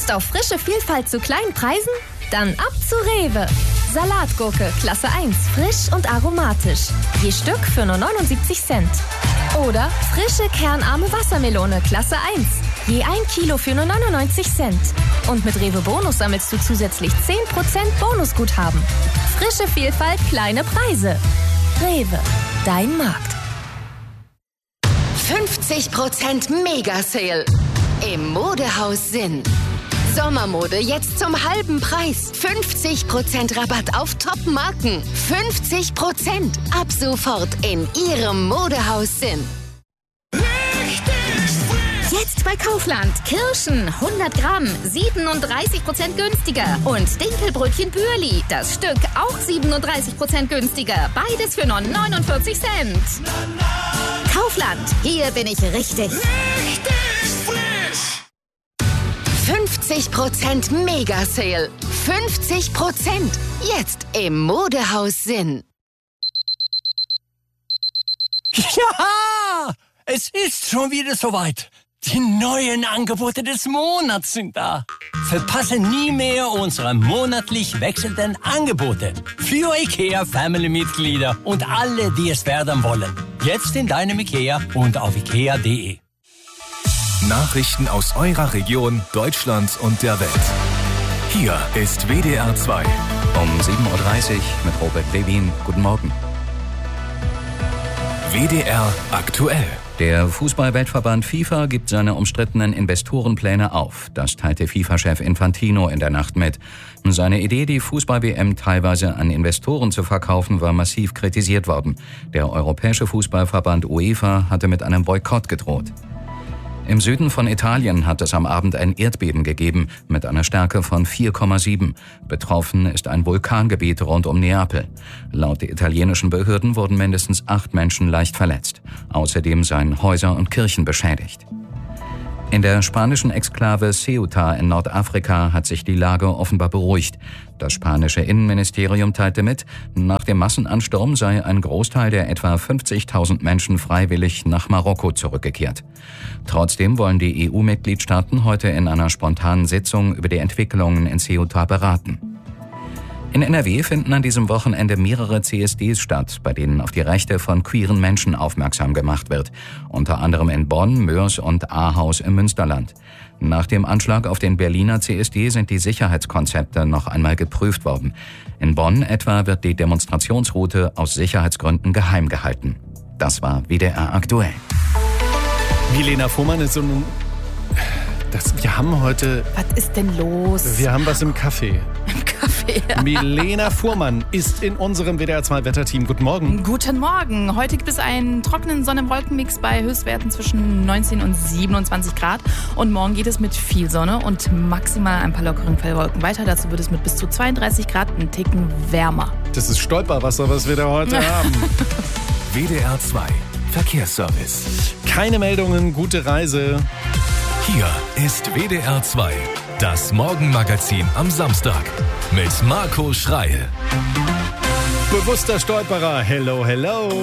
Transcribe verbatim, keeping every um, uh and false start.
Lust auf frische Vielfalt zu kleinen Preisen? Dann ab zu Rewe. Salatgurke Klasse eins, frisch und aromatisch. Je Stück für nur neunundsiebzig Cent. Oder frische kernarme Wassermelone Klasse eins. Je ein Kilo für nur neunundneunzig Cent. Und mit Rewe Bonus sammelst du zusätzlich zehn Prozent Bonusguthaben. Frische Vielfalt, kleine Preise. Rewe, dein Markt. fünfzig Prozent Mega-Sale im Modehaus Sinn. Sommermode jetzt zum halben Preis. fünfzig Prozent Rabatt auf Top-Marken. fünfzig Prozent ab sofort in Ihrem Modehaus Sinn. Jetzt bei Kaufland. Kirschen hundert Gramm, siebenunddreißig Prozent günstiger. Und Dinkelbrötchen Bürli. Das Stück auch siebenunddreißig Prozent günstiger. Beides für nur neunundvierzig Cent. Kaufland. Hier bin ich richtig. Richtig frisch. fünfzig Prozent Mega-Sale. fünfzig Prozent. Jetzt im Modehaus Sinn. Ja, es ist schon wieder soweit. Die neuen Angebote des Monats sind da. Verpasse nie mehr unsere monatlich wechselnden Angebote. Für IKEA-Family-Mitglieder und alle, die es werden wollen. Jetzt in deinem IKEA und auf ikea punkt de. Nachrichten aus eurer Region, Deutschland und der Welt. Hier ist W D R zwei. Um sieben Uhr dreißig mit Robert Levin. Guten Morgen. W D R aktuell. Der Fußball-Weltverband FIFA gibt seine umstrittenen Investorenpläne auf. Das teilte FIFA-Chef Infantino in der Nacht mit. Seine Idee, die Fußball-W M teilweise an Investoren zu verkaufen, war massiv kritisiert worden. Der Europäische Fußballverband UEFA hatte mit einem Boykott gedroht. Im Süden von Italien hat es am Abend ein Erdbeben gegeben mit einer Stärke von vier Komma sieben. Betroffen ist ein Vulkangebiet rund um Neapel. Laut der italienischen Behörden wurden mindestens acht Menschen leicht verletzt. Außerdem seien Häuser und Kirchen beschädigt. In der spanischen Exklave Ceuta in Nordafrika hat sich die Lage offenbar beruhigt. Das spanische Innenministerium teilte mit, nach dem Massenansturm sei ein Großteil der etwa fünfzigtausend Menschen freiwillig nach Marokko zurückgekehrt. Trotzdem wollen die E U-Mitgliedstaaten heute in einer spontanen Sitzung über die Entwicklungen in Ceuta beraten. In N R W finden an diesem Wochenende mehrere C S Ds statt, bei denen auf die Rechte von queeren Menschen aufmerksam gemacht wird. Unter anderem in Bonn, Mörs und Ahaus im Münsterland. Nach dem Anschlag auf den Berliner C S D sind die Sicherheitskonzepte noch einmal geprüft worden. In Bonn etwa wird die Demonstrationsroute aus Sicherheitsgründen geheim gehalten. Das war W D R aktuell. Milena Fuhrmann ist so ein... Das, wir haben heute... Was ist denn los? Wir haben was im Kaffee. Im Kaffee? Ja. Milena Fuhrmann ist in unserem W D R zwei Wetterteam. Guten Morgen. Guten Morgen. Heute gibt es einen trockenen Sonne-Wolken-Mix bei Höchstwerten zwischen neunzehn und siebenundzwanzig Grad. Und morgen geht es mit viel Sonne und maximal ein paar lockeren Fellwolken weiter. Dazu wird es mit bis zu zweiunddreißig Grad einen Ticken wärmer. Das ist Stolperwasser, was wir da heute haben. W D R zwei Verkehrsservice. Keine Meldungen, gute Reise. Hier ist W D R zwei, das Morgenmagazin am Samstag mit Marco Schreil. Bewusster Stolperer, hello, hello.